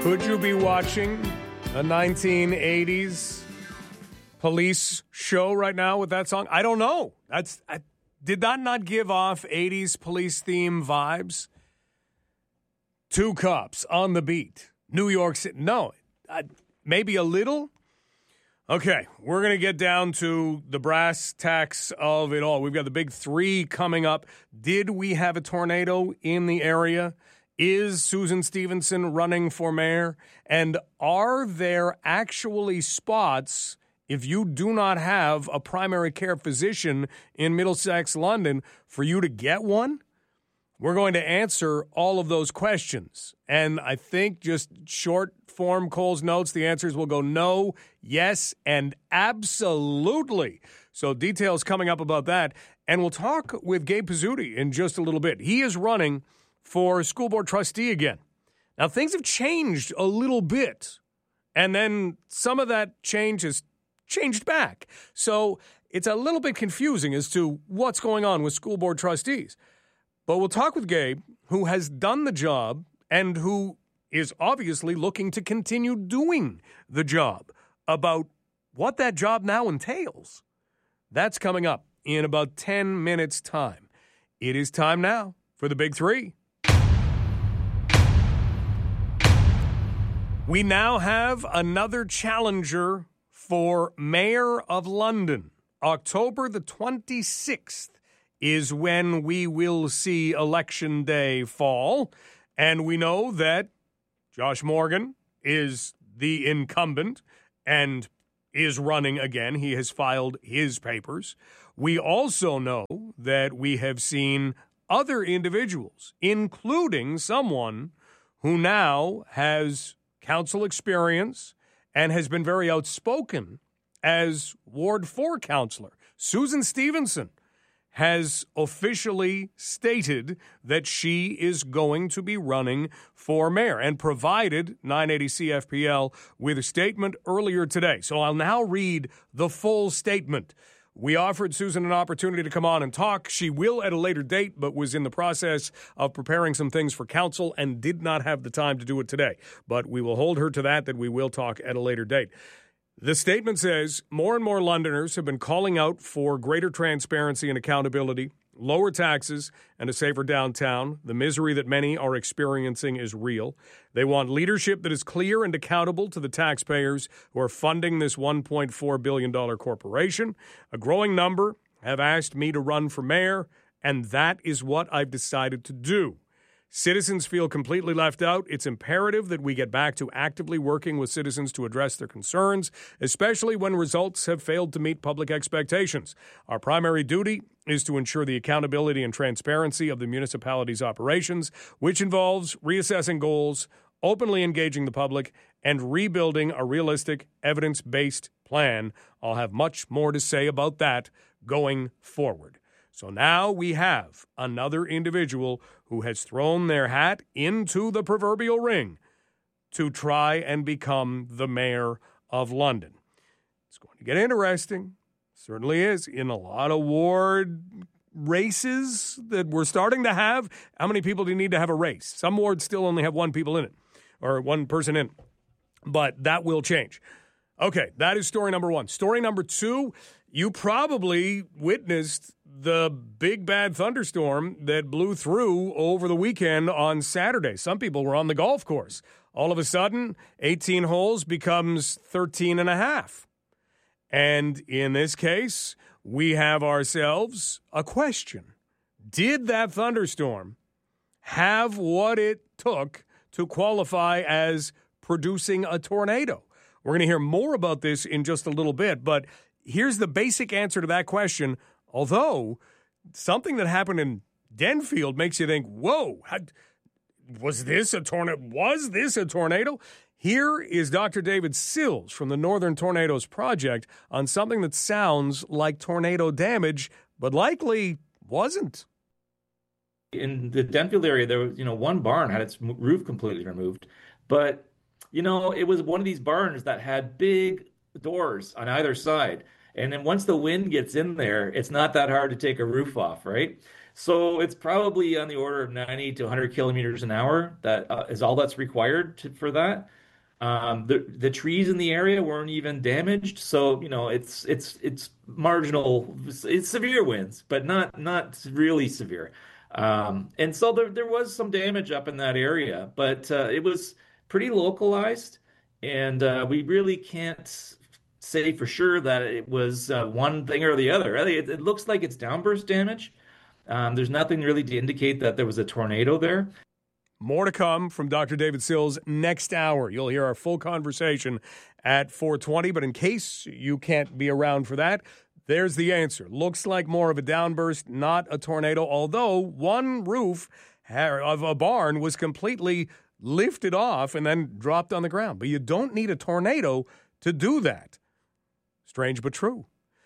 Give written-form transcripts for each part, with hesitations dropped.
Could you be watching a 1980s police show right now with that song? I don't know. Did that not give off 80s police theme vibes? Two cops on the beat. New York City. No, maybe a little. Okay, we're going to get down to the brass tacks of it all. We've got the big three coming up. Did we have a tornado in the area? Is Susan Stevenson running for mayor? And are there actually spots, if you do not have a primary care physician in Middlesex, London, for you to get one? We're going to answer all of those questions. And I think just short form Cole's notes, the answers will go no, yes, and absolutely. So details coming up about that. And we'll talk with Gabe Pizzuti in just a little bit. He is running for school board trustee again. Now, things have changed a little bit. And then some of that change has changed back. So it's a little bit confusing as to what's going on with school board trustees. But we'll talk with Gabe, who has done the job and who is obviously looking to continue doing the job, about what that job now entails. That's coming up in about 10 minutes' time. It is time now for the Big Three. We now have another challenger for Mayor of London. October the 26th. Is when we will see Election Day fall. And we know that Josh Morgan is the incumbent and is running again. He has filed his papers. We also know that we have seen other individuals, including someone who now has council experience and has been very outspoken as Ward 4 councillor. Susan Stevenson has officially stated that she is going to be running for mayor and provided 980 CFPL with a statement earlier today. So I'll now read the full statement. We offered Susan an opportunity to come on and talk. She will at a later date, but was in the process of preparing some things for council and did not have the time to do it today. But we will hold her to that we will talk at a later date. The statement says, more and more Londoners have been calling out for greater transparency and accountability, lower taxes, and a safer downtown. The misery that many are experiencing is real. They want leadership that is clear and accountable to the taxpayers who are funding this $1.4 billion corporation. A growing number have asked me to run for mayor, and that is what I've decided to do. Citizens feel completely left out. It's imperative that we get back to actively working with citizens to address their concerns, especially when results have failed to meet public expectations. Our primary duty is to ensure the accountability and transparency of the municipality's operations, which involves reassessing goals, openly engaging the public, and rebuilding a realistic, evidence-based plan. I'll have much more to say about that going forward. So now we have another individual who has thrown their hat into the proverbial ring to try and become the mayor of London. It's going to get interesting. Certainly is. In a lot of ward races that we're starting to have, how many people do you need to have a race? Some wards still only have one people in it, or one person in it. But that will change. Okay, that is story number one. Story number two, you probably witnessed the big bad thunderstorm that blew through over the weekend on Saturday. Some people were on the golf course. All of a sudden, 18 holes becomes 13 and a half. And in this case, we have ourselves a question. Did that thunderstorm have what it took to qualify as producing a tornado? We're going to hear more about this in just a little bit, but here's the basic answer to that question. Although something that happened in Denfield makes you think, whoa, was this a tornado? Here is Dr. David Sills from the Northern Tornadoes Project on something that sounds like tornado damage, but likely wasn't. In the Denfield area, there was, one barn had its roof completely removed, but it was one of these barns that had big doors on either side. And then once the wind gets in there, it's not that hard to take a roof off, right? So it's probably on the order of 90 to 100 kilometers an hour. That is all that's required for that. The trees in the area weren't even damaged, so it's marginal. It's severe winds, but not really severe. And so there was some damage up in that area, but it was pretty localized, and we really can't say for sure that it was one thing or the other. It looks like it's downburst damage. There's nothing really to indicate that there was a tornado there. More to come from Dr. David Sills next hour. You'll hear our full conversation at 4:20, but in case you can't be around for that, there's the answer. Looks like more of a downburst, not a tornado, although one roof of a barn was completely lifted off and then dropped on the ground. But you don't need a tornado to do that. Strange but true.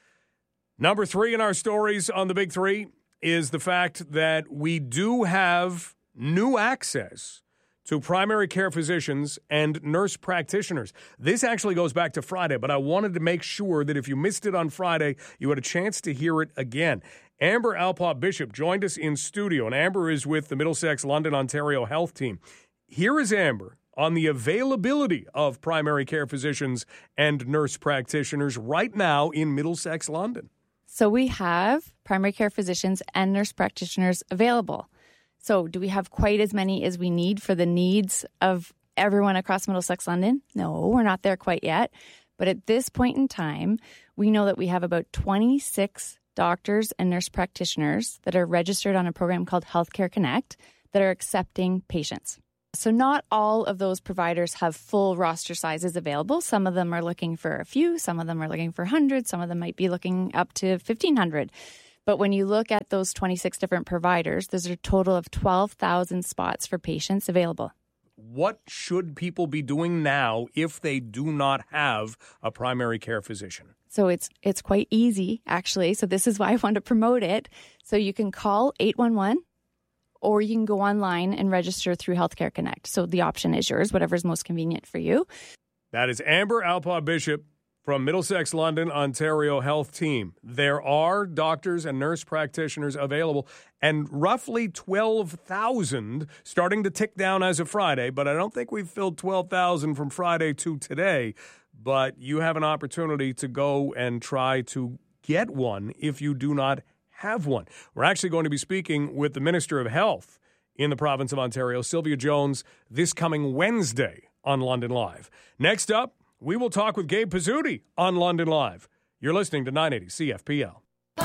Number 3 in our stories on the Big Three is the fact that we do have new access to primary care physicians and nurse practitioners. This actually goes back to Friday, but I wanted to make sure that if you missed it on Friday, you had a chance to hear it again. Amber Alpott-Bishop joined us in studio, and Amber is with the Middlesex London Ontario Health Team. Here is Amber on the availability of primary care physicians and nurse practitioners right now in Middlesex, London. So we have primary care physicians and nurse practitioners available. So do we have quite as many as we need for the needs of everyone across Middlesex, London? No, we're not there quite yet. But at this point in time, we know that we have about 26 doctors and nurse practitioners that are registered on a program called Healthcare Connect that are accepting patients. So not all of those providers have full roster sizes available. Some of them are looking for a few, some of them are looking for hundreds, some of them might be looking up to 1,500. But when you look at those 26 different providers, there's a total of 12,000 spots for patients available. What should people be doing now if they do not have a primary care physician? So it's quite easy, actually. So this is why I want to promote it. So you can call 811 or you can go online and register through Healthcare Connect. So the option is yours, whatever's most convenient for you. That is Amber Alpott-Bishop from Middlesex London Ontario Health Team. There are doctors and nurse practitioners available, and roughly 12,000 starting to tick down as of Friday, but I don't think we've filled 12,000 from Friday to today. But you have an opportunity to go and try to get one if you do not have one. We're actually going to be speaking with the Minister of Health in the province of Ontario, Sylvia Jones, this coming Wednesday on London Live. Next up, we will talk with Gabe Pizzuti on London Live. You're listening to 980 CFPL.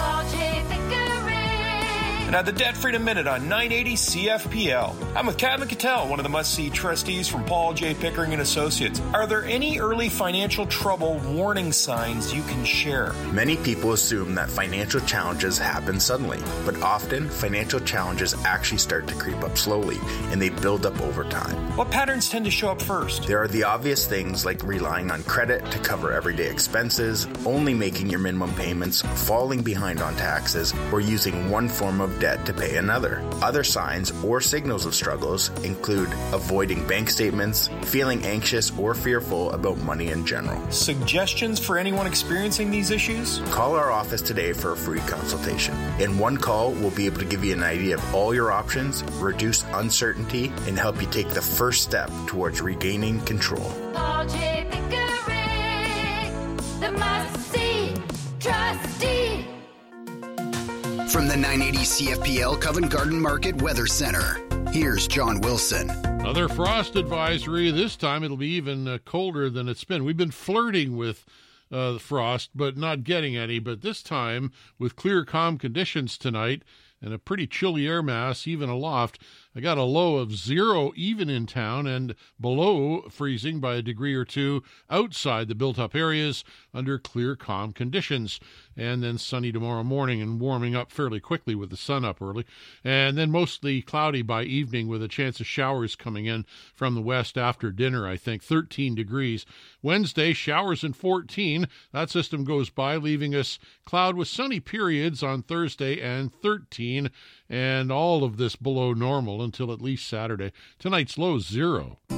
Now, the Debt Freedom Minute on 980 CFPL. I'm with Kevin Cattell, one of the must-see trustees from Paul J. Pickering & Associates. Are there any early financial trouble warning signs you can share? Many people assume that financial challenges happen suddenly, but often financial challenges actually start to creep up slowly, and they build up over time. What patterns tend to show up first? There are the obvious things like relying on credit to cover everyday expenses, only making your minimum payments, falling behind on taxes, or using one form of debt to pay another. Other signs or signals of struggles include avoiding bank statements, feeling anxious or fearful about money in general. Suggestions for anyone experiencing these issues? Call our office today for a free consultation. In one call, we'll be able to give you an idea of all your options, reduce uncertainty, and help you take the first step towards regaining control. Paul J. Pickering, the must-see trustee. From the 980 CFPL Covent Garden Market Weather Center, here's John Wilson. Another frost advisory. This time it'll be even colder than it's been. We've been flirting with the frost, but not getting any. But this time, with clear, calm conditions tonight and a pretty chilly air mass, even aloft, I got a low of 0 even in town and below freezing by a degree or two outside the built-up areas under clear, calm conditions. And then sunny tomorrow morning and warming up fairly quickly with the sun up early. And then mostly cloudy by evening with a chance of showers coming in from the west after dinner, I think. 13 degrees. Wednesday, showers and 14. That system goes by, leaving us cloud with sunny periods on Thursday and 13. And all of this below normal until at least Saturday. Tonight's low 0.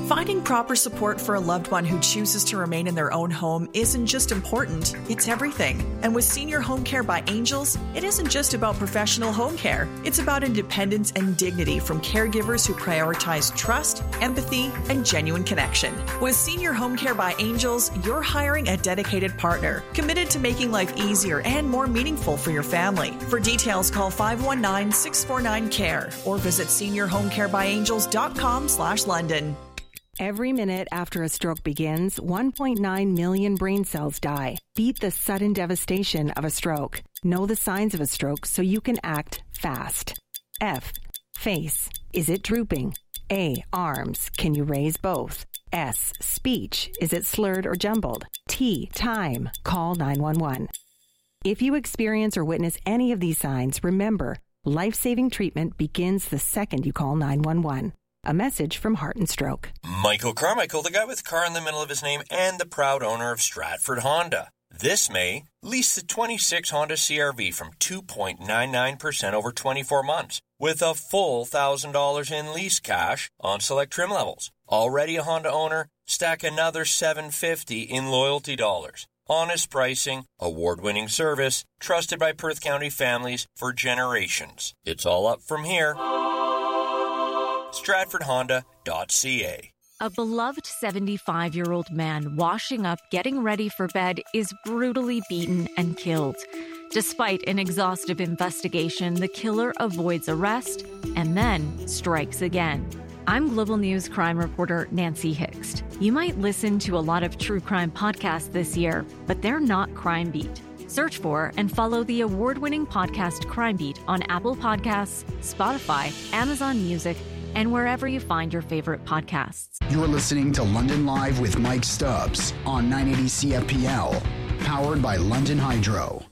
Finding proper support for a loved one who chooses to remain in their own home isn't just important, it's everything. And with Senior Home Care by Angels, it isn't just about professional home care. It's about independence and dignity from caregivers who prioritize trust, empathy, and genuine connection. With Senior Home Care by Angels, you're hiring a dedicated partner, committed to making life easier and more meaningful for your family. For details, call 519-649-CARE or visit seniorhomecarebyangels.com/London. Every minute after a stroke begins, 1.9 million brain cells die. Beat the sudden devastation of a stroke. Know the signs of a stroke so you can act fast. F. Face. Is it drooping? A. Arms. Can you raise both? S. Speech. Is it slurred or jumbled? T. Time. Call 911. If you experience or witness any of these signs, remember, life-saving treatment begins the second you call 911. A message from Heart and Stroke. Michael Carmichael, the guy with car in the middle of his name and the proud owner of Stratford Honda. This May, lease the 26 Honda CR-V from 2.99% over 24 months with a full $1,000 in lease cash on select trim levels. Already a Honda owner? Stack another $750 in loyalty dollars. Honest pricing, award-winning service, trusted by Perth County families for generations. It's all up from here. StratfordHonda.ca. A beloved 75-year-old man washing up, getting ready for bed, is brutally beaten and killed. Despite an exhaustive investigation, the killer avoids arrest and then strikes again. I'm Global News crime reporter Nancy Hixt. You might listen to a lot of true crime podcasts this year, but they're not Crime Beat. Search for and follow the award-winning podcast Crime Beat on Apple Podcasts, Spotify, Amazon Music, and wherever you find your favorite podcasts. You're listening to London Live with Mike Stubbs on 980 CFPL, powered by London Hydro.